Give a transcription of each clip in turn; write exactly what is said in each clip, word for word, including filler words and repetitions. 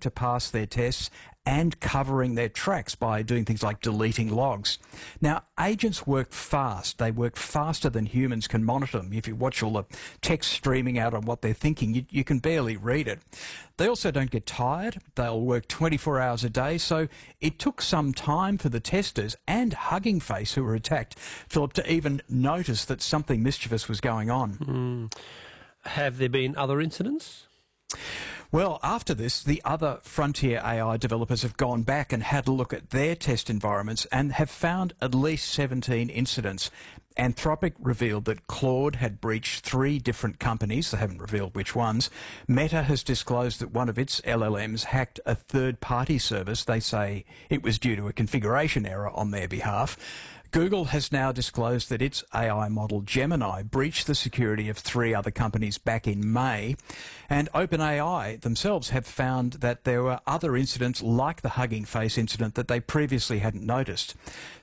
to pass their tests and covering their tracks by doing things like deleting logs. Now, agents work fast. They work faster than humans can monitor them. If you watch all the text streaming out on what they're thinking, you, you can barely read it. They also don't get tired. They'll work twenty-four hours a day. So it took some time for the testers and Hugging Face, who were attacked, Philip, to even notice that something mischievous was going on. Mm. Have there been other incidents? Well, after this, the other frontier A I developers have gone back and had a look at their test environments and have found at least seventeen incidents. Anthropic revealed that Claude had breached three different companies. They haven't revealed which ones. Meta has disclosed that one of its L L Ms hacked a third-party service. They say it was due to a configuration error on their behalf. Google has now disclosed that its A I model Gemini breached the security of three other companies back in May. And OpenAI themselves have found that there were other incidents like the Hugging Face incident that they previously hadn't noticed.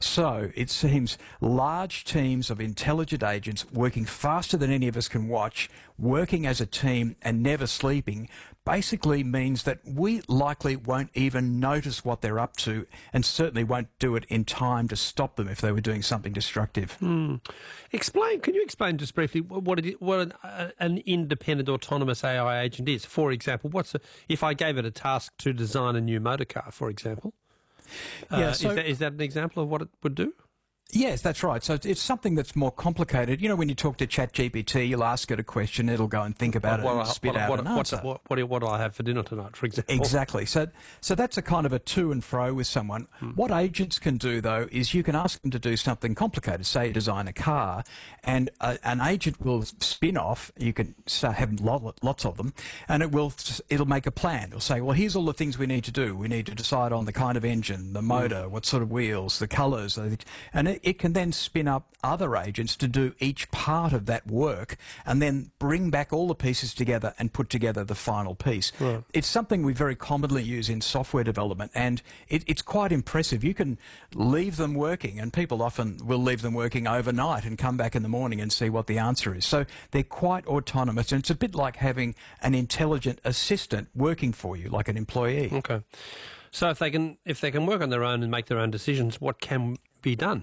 So it seems large teams of intelligent agents working faster than any of us can watch, working as a team and never sleeping, basically means that we likely won't even notice what they're up to and certainly won't do it in time to stop them if they were doing something destructive. Hmm. Explain, can you explain just briefly what, it, what an, uh, an independent autonomous A I agent is? For example, what's a, if I gave it a task to design a new motor car, for example, uh, yeah, so, is, that, is that an example of what it would do? Yes, that's right. So it's something that's more complicated. You know, when you talk to ChatGPT, you'll ask it a question, it'll go and think about what, it and what, spit what, out what, an what, answer. What, what, what, what do I have for dinner tonight, for example? Exactly. So, so that's a kind of a to and fro with someone. Hmm. What agents can do, though, is you can ask them to do something complicated. Say, design a car, and a, an agent will spin off. You can have lots of them, and it will it'll make a plan. It'll say, well, here's all the things we need to do. We need to decide on the kind of engine, the motor, hmm. what sort of wheels, the colours, and it, it can then spin up other agents to do each part of that work and then bring back all the pieces together and put together the final piece. Right. It's something we very commonly use in software development, and it, it's quite impressive. You can leave them working, and people often will leave them working overnight and come back in the morning and see what the answer is. So they're quite autonomous, and it's a bit like having an intelligent assistant working for you, like an employee. Okay. So if they can, if they can work on their own and make their own decisions, what can be done?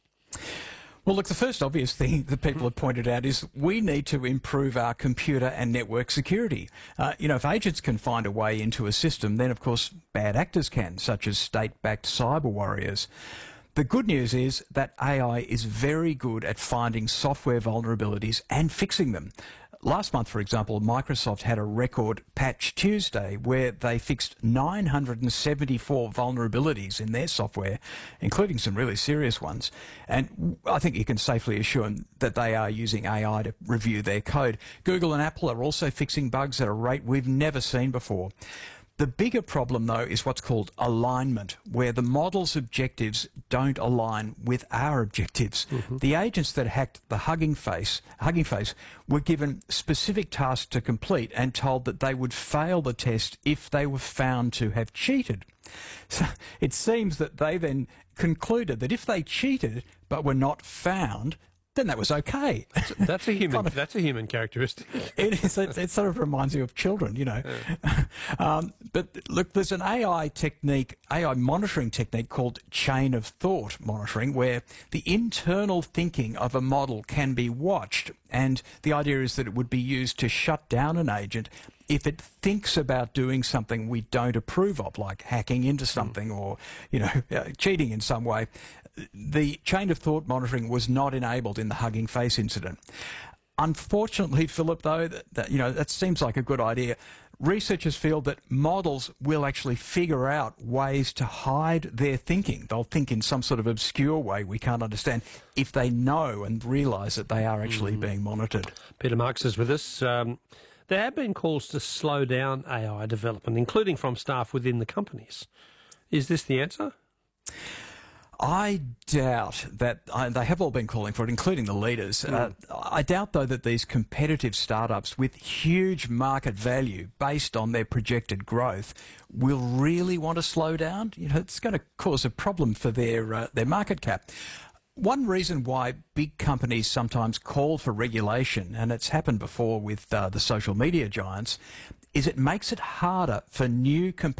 Well, look, the first obvious thing that people have pointed out is we need to improve our computer and network security. Uh, you know, if agents can find a way into a system, then, of course, bad actors can, such as state-backed cyber warriors. The good news is that A I is very good at finding software vulnerabilities and fixing them. Last month, for example, Microsoft had a record Patch Tuesday where they fixed nine hundred seventy-four vulnerabilities in their software, including some really serious ones. And I think you can safely assume that they are using A I to review their code. Google and Apple are also fixing bugs at a rate we've never seen before. The bigger problem, though, is what's called alignment, where the model's objectives don't align with our objectives. Mm-hmm. The agents that hacked the Hugging Face, Hugging Face were given specific tasks to complete and told that they would fail the test if they were found to have cheated. So it seems that they then concluded that if they cheated but were not found, then that was okay. That's, that's a human. Kind of, that's a human characteristic. It is. It, it sort of reminds you of children, you know. Yeah. um, but look, there's an A I technique, A I monitoring technique called chain of thought monitoring, where the internal thinking of a model can be watched, and the idea is that it would be used to shut down an agent if it thinks about doing something we don't approve of, like hacking into something mm. or, you know, uh, cheating in some way. The chain of thought monitoring was not enabled in the Hugging Face incident. Unfortunately, Philip, though, that, that, you know, that seems like a good idea. Researchers feel that models will actually figure out ways to hide their thinking. They'll think in some sort of obscure way we can't understand if they know and realise that they are actually mm. being monitored. Peter Marks is with us. Um, there have been calls to slow down A I development, including from staff within the companies. Is this the answer? I doubt that uh, they have all been calling for it, including the leaders. Mm. Uh, I doubt, though, that these competitive startups with huge market value based on their projected growth will really want to slow down. You know, it's going to cause a problem for their uh, their market cap. One reason why big companies sometimes call for regulation, and it's happened before with uh, the social media giants, is it makes it harder for new competitors